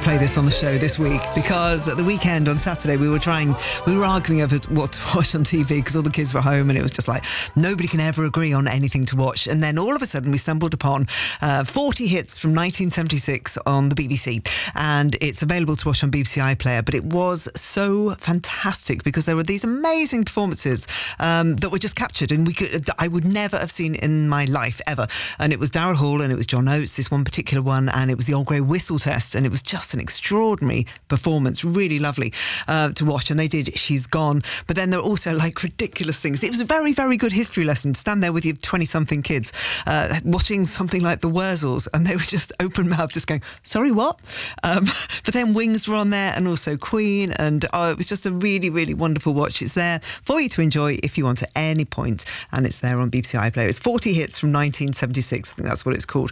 play this on the show this week because at the weekend on Saturday we were arguing over what to watch on TV because all the kids were home and it was just like nobody can ever agree on anything to watch. And then all of a sudden we stumbled upon 40 hits from 1976 on the BBC, and it's available to watch on BBC iPlayer. But it was so fantastic because there were these amazing performances that were just captured, and I would never have seen in my life ever. And it was Daryl Hall and it was John Oates, this one particular one, and it was the Old Grey Whistle Test, and it was just an extraordinary performance, really lovely to watch. And they did She's Gone, but then there were also like ridiculous things. It was a very, very good history lesson to stand there with your 20-something kids watching something like the Wurzels, and they were just open mouthed, just going, sorry, what? But then Wings were on there, and also Queen, and it was just a really, really wonderful watch. It's there for you to enjoy if you want at any point, and it's there on BBC iPlayer. It's 40 hits from 1976, I think that's what it's called.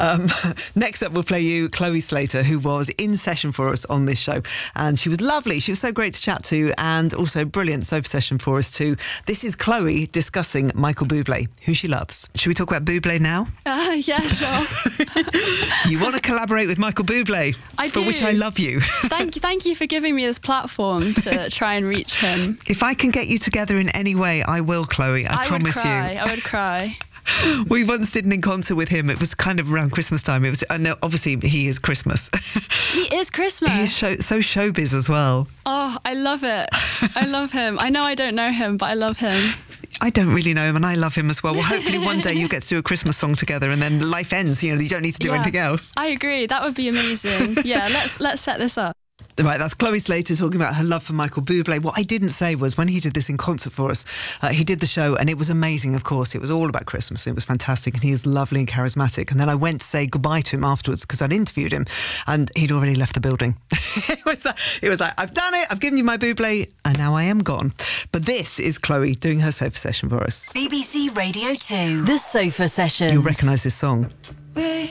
Next up, we'll play you Chloe Slater, who was in session for us on this show, and she was lovely. She was so great to chat to, and also brilliant sofa session for us too. This is Chloe discussing Michael Bublé, who she loves. Should we talk about Bublé now? Yeah, sure. You want to collaborate with Michael Bublé, for which I love you. Thank you for giving me this platform to try and reach him. If I can get you together in any way, I will, Chloe. I promise you. I would cry. We once did an in concert with him. It was kind of around Christmas time. It was, obviously he is Christmas. He is Christmas. He is so showbiz as well. Oh, I love it. I love him. I know I don't know him, but I love him. I don't really know him, and I love him as well. Well, hopefully one day you get to do a Christmas song together, and then life ends. You don't need to do anything else. I agree. That would be amazing. Yeah, let's set this up. Right, that's Chloe Slater talking about her love for Michael Bublé. What I didn't say was when he did this in concert for us, he did the show and it was amazing, of course. It was all about Christmas. It was fantastic and he is lovely and charismatic. And then I went to say goodbye to him afterwards because I'd interviewed him and he'd already left the building. It was like, I've done it, I've given you my Bublé and now I am gone. But this is Chloe doing her sofa session for us. BBC Radio 2, The Sofa Sessions. You'll recognise this song. We're